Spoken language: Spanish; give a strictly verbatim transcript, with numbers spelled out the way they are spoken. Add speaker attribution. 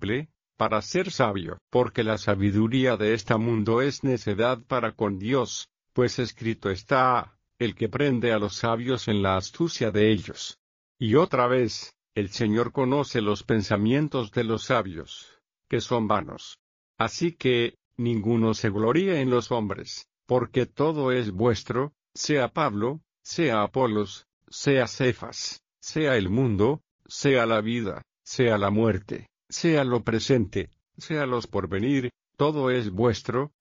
Speaker 1: simple, para ser sabio, porque la sabiduría de este mundo es necedad para con Dios, pues escrito está, el que prende a los sabios en la astucia de ellos. Y otra vez, el Señor conoce los pensamientos de los sabios, que son vanos. Así que, ninguno se gloríe en los hombres, porque todo es vuestro, sea Pablo, sea Apolos, sea Cefas, sea el mundo, sea la vida, sea la muerte, sea lo presente, sea los porvenir, todo es vuestro,